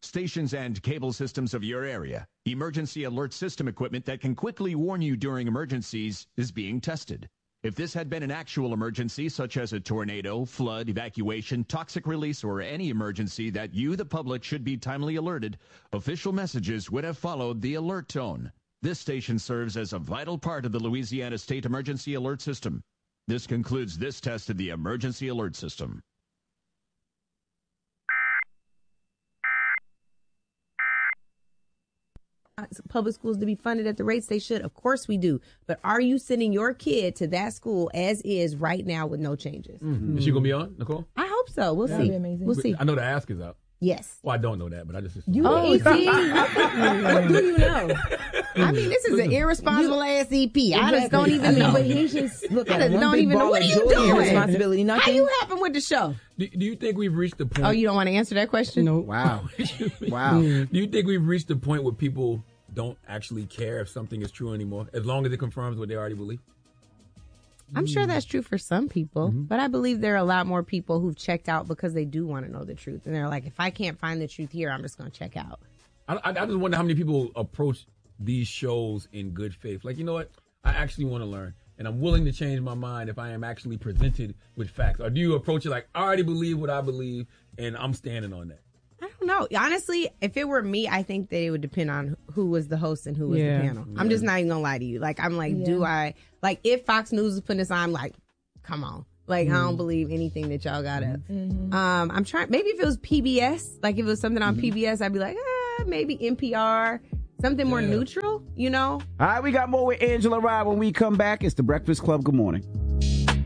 stations and cable systems of your area. Emergency alert system equipment that can quickly warn you during emergencies is being tested. If this had been an actual emergency, such as a tornado, flood, evacuation, toxic release, or any emergency that you, the public, should be timely alerted, official messages would have followed the alert tone. This station serves as a vital part of the Louisiana State Emergency Alert System. This concludes this test of the Emergency Alert System. Public schools to be funded at the rates they should? Of course we do. But are you sending your kid to that school as is right now with no changes? Mm-hmm. Is she going to be on, Nicole? I hope so. We'll see. We'll see. I know the ask is out. Yes. Well, I don't know that, but I just... See? What do you know? I mean, this is an irresponsible ass EP. I just don't even know. But he's just, look, I just don't even know. What are you doing? Responsibility, nothing. How you happen with the show? Do you think we've reached the point... Oh, you don't want to answer that question? No. Wow. Wow. Do you think we've reached the point where people don't actually care if something is true anymore, as long as it confirms what they already believe? I'm sure that's true for some people, but I believe there are a lot more people who've checked out because they do want to know the truth. And they're like, if I can't find the truth here, I'm just going to check out. I just wonder how many people approach these shows in good faith. Like, you know what? I actually want to learn, and I'm willing to change my mind if I am actually presented with facts. Or do you approach it like, I already believe what I believe, and I'm standing on that? I don't know. Honestly, if it were me, I think that it would depend on who was the host and who was the panel. Yeah. I'm just not even gonna lie to you. Like, I'm like, do I, like, if Fox News is putting this on, I'm like, come on. Like, I don't believe anything that y'all got up. I'm trying, maybe if it was PBS, like if it was something on PBS, I'd be like, maybe NPR, something more neutral, you know? All right, we got more with Angela Rye when we come back. It's The Breakfast Club. Good morning.